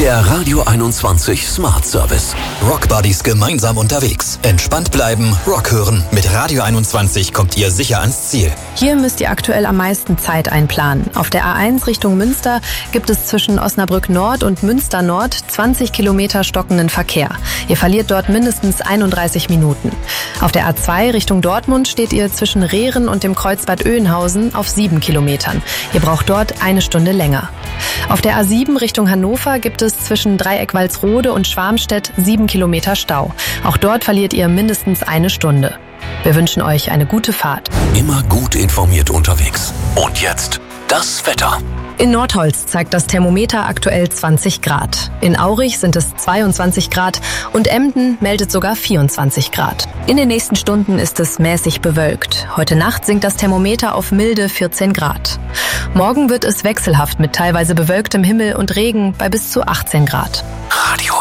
Der Radio 21 Smart Service. Rockbuddies gemeinsam unterwegs. Entspannt bleiben, Rock hören. Mit Radio 21 kommt ihr sicher ans Ziel. Hier müsst ihr aktuell am meisten Zeit einplanen. Auf der A1 Richtung Münster gibt es zwischen Osnabrück Nord und Münster Nord 20 Kilometer stockenden Verkehr. Ihr verliert dort mindestens 31 Minuten. Auf der A2 Richtung Dortmund steht ihr zwischen Rehren und dem Kreuzbad Oeynhausen auf 7 Kilometern. Ihr braucht dort eine Stunde länger. Auf der A7 Richtung Hannover gibt es zwischen Dreieck-Walsrode und Schwarmstedt 7 Kilometer Stau. Auch dort verliert ihr mindestens eine Stunde. Wir wünschen euch eine gute Fahrt. Immer gut informiert unterwegs. Und jetzt das Wetter. In Nordholz zeigt das Thermometer aktuell 20 Grad. In Aurich sind es 22 Grad und Emden meldet sogar 24 Grad. In den nächsten Stunden ist es mäßig bewölkt. Heute Nacht sinkt das Thermometer auf milde 14 Grad. Morgen wird es wechselhaft mit teilweise bewölktem Himmel und Regen bei bis zu 18 Grad. Radio